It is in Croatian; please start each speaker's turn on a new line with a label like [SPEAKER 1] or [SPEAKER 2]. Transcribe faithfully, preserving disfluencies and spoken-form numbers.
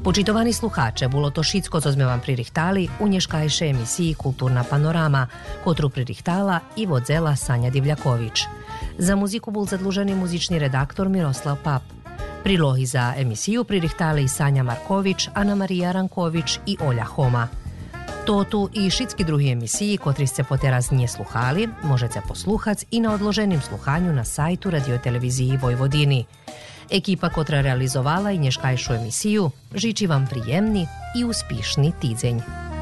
[SPEAKER 1] Почитовани слухаче, було то шицко, co sme vam pririhtali u nješkajše emisiji Kulturna panorama, kotru pririhtala i vodzela Sanja Divljaković. Za muziku bol zadluženi muzični redaktor Miroslav Pap. Prilohi za emisiju pririhtali Sanja Marković, Ana Marija Ranković i Olja Homa. Totu i šitski drugi emisiji, kotri ste poteraz nije sluhali, možete posluhac i na odloženim sluhanju na sajtu radioteleviziji Vojvodini. Ekipa kotra realizovala i nješkajšu emisiju žiči vam prijemni i uspišni tidzenj.